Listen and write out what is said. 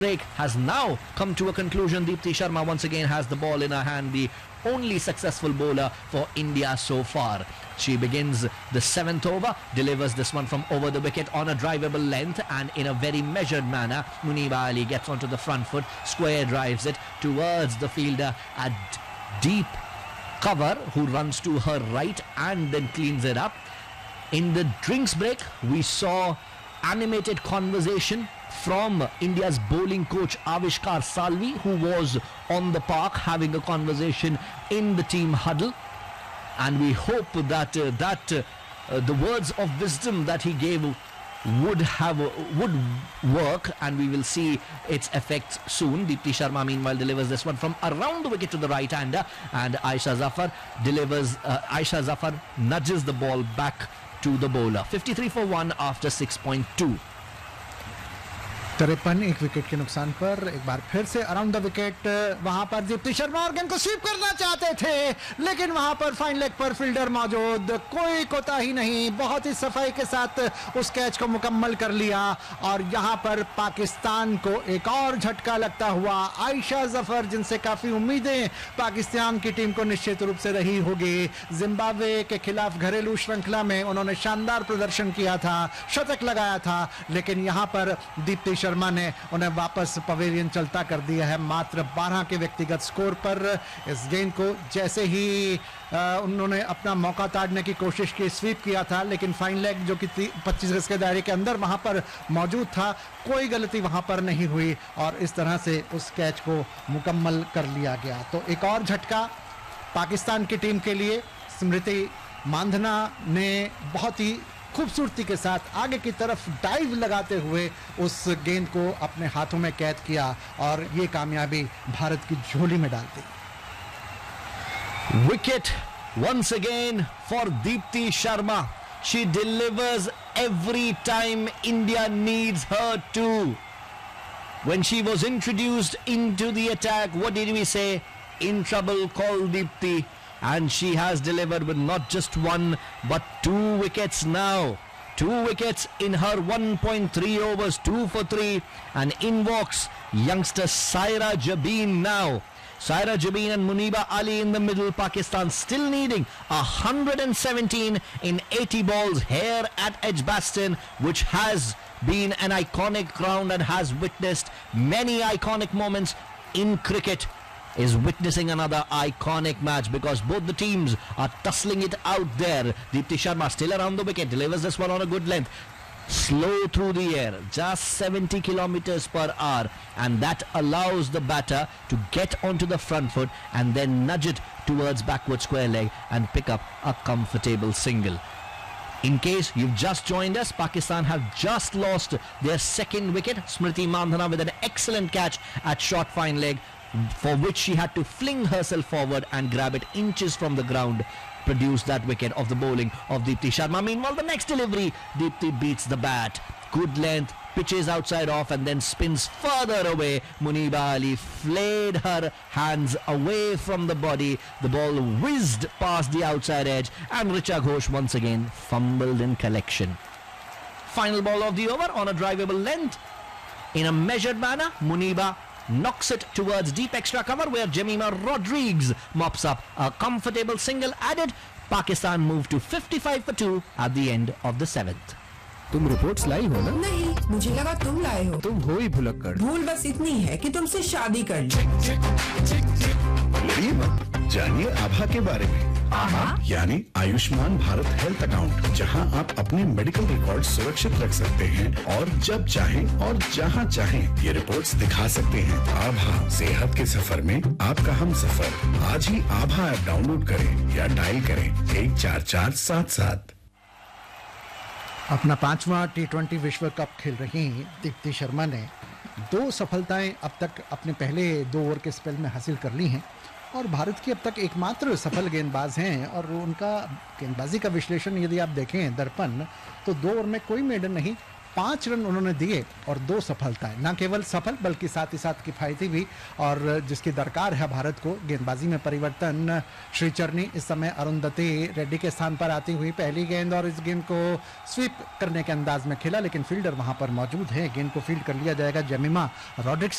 break has now come to a conclusion. Deepti Sharma once again has the ball in her hand, the only successful bowler for India so far. She begins the 7th over, delivers this one from over the wicket on a drivable length, and in a very measured manner, Muniba Ali gets onto the front foot, square drives it towards the fielder at deep cover, who runs to her right and then cleans it up. In the drinks break, we saw animated conversation from India's bowling coach Avishkar Salvi, who was on the park having a conversation in the team huddle, and we hope that the words of wisdom that he gave would work, and we will see its effects soon. Deepti Sharma meanwhile delivers this one from around the wicket to the right hander, and Aisha Zafar nudges the ball back to the bowler. 53 for 1 after 6.2. 53 एक wicket के नुकसान पर एक बार फिर से around the wicket वहां पर दीप्ति शर्मा और गेंद को स्वीप करना चाहते थे, लेकिन वहां पर फाइन लेग पर फील्डर मौजूद, कोई कोताही नहीं, बहुत ही सफाई के साथ उस कैच को मुकम्मल कर लिया। और यहां पर पाकिस्तान को एक और झटका लगता हुआ। आयशा जफर, जिनसे काफी उम्मीदें पाकिस्तान की टीम को निश्चित रूप से रही होगी, जिम्बाब्वे के खिलाफ घरेलू श्रृंखला में उन्होंने शानदार प्रदर्शन किया था, शतक लगाया था, लेकिन यहां पर दीप्ति शर्मा ने उन्हें वापस पवेलियन चलता कर दिया है। मात्र 12 के व्यक्तिगत स्कोर पर इस गेंद को जैसे ही उन्होंने अपना मौका ताड़ने की कोशिश की, स्वीप किया था, लेकिन फाइन लेग जो कि 25 गज के दायरे के अंदर वहां पर मौजूद था, कोई गलती वहां पर नहीं हुई और इस तरह से उस कैच को मुकम्मल कर लिया गया। तो एक और झटका पाकिस्तान की टीम के लिए। स्मृति मांधना ने बहुत ही खूबसूरती के साथ आगे की तरफ डाइव लगाते हुए उस गेंद को अपने हाथों में कैद किया और ये कामयाबी भारत की झोली में डाल दी। Wicket once again for Deepti Sharma. She delivers every time India needs her to. When she was introduced into the attack, what did we say? In trouble, call Deepti. And she has delivered with not just one but 2 wickets now. 2 wickets in her 1.3 overs, 2 for 3. And in walks youngster Saira Jabin now. Saira Jabin and Muniba Ali in the middle. Pakistan still needing 117 in 80 balls here at Edgbaston, which has been an iconic ground and has witnessed many iconic moments in cricket. Is witnessing another iconic match because both the teams are tussling it out there. Deepti Sharma still around the wicket, delivers this one on a good length, slow through the air, just 70 kilometers per hour, and that allows the batter to get onto the front foot and then nudge it towards backward square leg and pick up a comfortable single. In case you've just joined us, Pakistan have just lost their 2nd wicket. Smriti Mandhana with an excellent catch at short fine leg, for which she had to fling herself forward and grab it inches from the ground, produced that wicket of the bowling of Deepti Sharma. Meanwhile, the next delivery, Deepti beats the bat. Good length, pitches outside off and then spins further away. Muniba Ali flayed her hands away from the body. The ball whizzed past the outside edge and Richa Ghosh once again fumbled in collection. Final ball of the over on a drivable length. In a measured manner, Muniba knocks it towards deep extra cover where Jemima Rodriguez mops up a comfortable single added. Pakistan moved to 55 for 2 at the end of the 7th. तुम reports लाई हो ना? नहीं, मुझे लगा तुम लाए हो। तुम हो ही भुलक्कड़। भूल बस इतनी है कि तुमसे शादी कर ली। लड़िए मत, जानिए आभा के बारे में। आभा यानी आयुष्मान भारत हेल्थ अकाउंट, जहां आप अपने मेडिकल रिकॉर्ड सुरक्षित रख सकते हैं और जब चाहें और जहां चाहें ये रिपोर्ट्स दिखा सकते हैं। आभा, सेहत के सफर में आपका हम सफर। आज ही आभा ऐप डाउनलोड करें या डायल करें 14477। अपना 5वां T20 विश्व कप खेल रही दीप्ति शर्मा ने 2 सफलताएं अब तक अपने पहले 2 ओवर के स्पेल में हासिल कर ली हैं और भारत की अब तक एकमात्र सफल गेंदबाज हैं। और उनका गेंदबाजी का विश्लेषण यदि आप देखें दर्पण, तो 2 ओवर में कोई मेडन नहीं, 5 रन उन्होंने दिए और 2 सफलताएं, न केवल सफल बल्कि साथ ही साथ किफायती भी, और जिसकी दरकार है भारत को। गेंदबाजी में परिवर्तन, श्रीचरनी इस समय अरुंधति रेड्डी के स्थान पर आती हुई पहली गेंद, और इस गेंद को स्वीप करने के अंदाज में खेला, लेकिन फील्डर वहां पर मौजूद है। गेंद को फील्ड कर लिया जाएगा जेमिमा रॉड्रिक्स